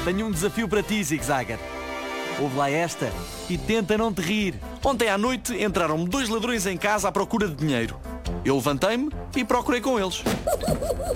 Tenho um desafio para ti, Zig Zagger. Ouve lá esta e tenta não te rir. Ontem à noite entraram-me 2 ladrões em casa à procura de dinheiro. Eu levantei-me e procurei com eles.